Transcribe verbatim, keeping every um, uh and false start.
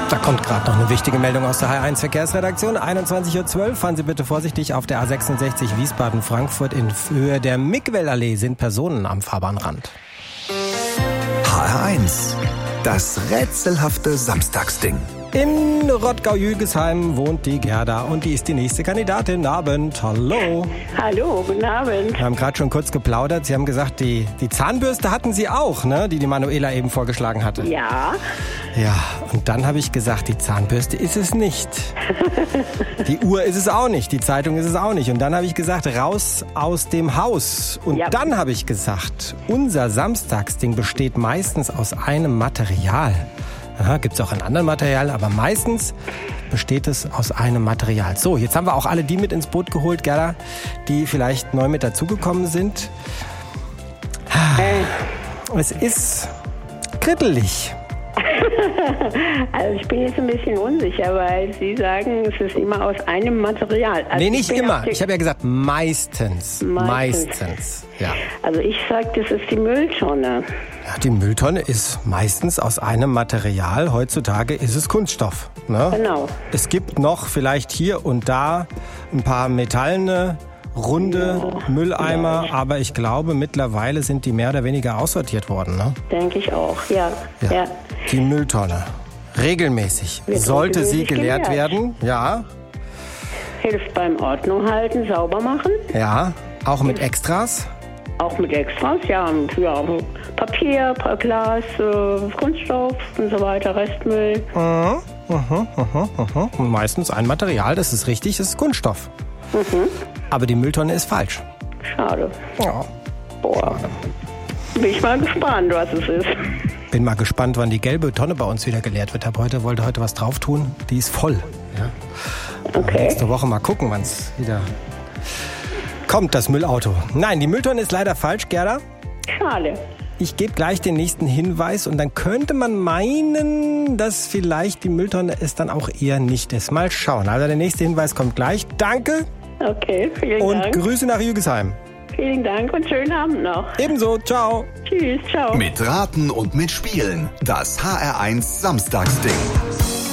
Da kommt gerade noch eine wichtige Meldung aus der H R eins Verkehrsredaktion. einundzwanzig Uhr zwölf. Fahren Sie bitte vorsichtig auf der A sechsundsechzig Wiesbaden-Frankfurt. In Höhe der Mickwellallee sind Personen am Fahrbahnrand. H R eins. Das rätselhafte Samstagsding. In Rottgau-Jügesheim wohnt die Gerda und die ist die nächste Kandidatin. Abend, hallo. Hallo, guten Abend. Wir haben gerade schon kurz geplaudert. Sie haben gesagt, die, die Zahnbürste hatten Sie auch, ne? Die die Manuela eben vorgeschlagen hatte. Ja. Ja, und dann habe ich gesagt, die Zahnbürste ist es nicht. Die Uhr ist es auch nicht, die Zeitung ist es auch nicht. Und dann habe ich gesagt, raus aus dem Haus. Und Ja. dann habe ich gesagt, unser Samstagsding besteht meistens aus einem Material. Aha, gibt's auch ein anderes Material, aber meistens besteht es aus einem Material. So, jetzt haben wir auch alle die mit ins Boot geholt, Gerda, die vielleicht neu mit dazugekommen sind. Es ist krittelig. Also ich bin jetzt ein bisschen unsicher, weil Sie sagen, es ist immer aus einem Material. Also Nee, nicht ich bin immer. auf die- Ich habe ja gesagt, meistens. Meistens. Meistens. Ja. Also ich sage, das ist die Mülltonne. Ja, die Mülltonne ist meistens aus einem Material. Heutzutage ist es Kunststoff. Ne? Genau. Es gibt noch vielleicht hier und da ein paar metallene, runde Ja. Mülleimer, Ja. aber ich glaube, mittlerweile sind die mehr oder weniger aussortiert worden. Ne? Denke ich auch, ja. ja. Die Mülltonne. Regelmäßig. Wird Sollte sie regelmäßig geleert geleert. werden. Ja, Hilft beim Ordnung halten, sauber machen. ja. Auch mit Extras. Auch mit Extras, ja. Und, ja Papier, Glas, äh, Kunststoff und so weiter, Restmüll. Mhm, mhm, mhm, mhm. Und meistens ein Material, das ist richtig, das ist Kunststoff. Mhm. Aber die Mülltonne ist falsch. Schade. Ja. Boah. Bin ich mal gespannt, was es ist. Bin mal gespannt, wann die gelbe Tonne bei uns wieder geleert wird. Hab heute, wollte heute was drauf tun. Die ist voll. Ja. Okay. Nächste Woche mal gucken, wann es wieder kommt, das Müllauto. Nein, die Mülltonne ist leider falsch, Gerda. Schade. Ich gebe gleich den nächsten Hinweis und dann könnte man meinen, dass vielleicht die Mülltonne es dann auch eher nicht ist. Mal schauen. Also der nächste Hinweis kommt gleich. Danke Okay, vielen und Dank. Grüße nach Jügesheim. Vielen Dank und schönen Abend noch. Ebenso, ciao. Tschüss, ciao. Mit Raten und mit Spielen. Das H R eins Samstagsding.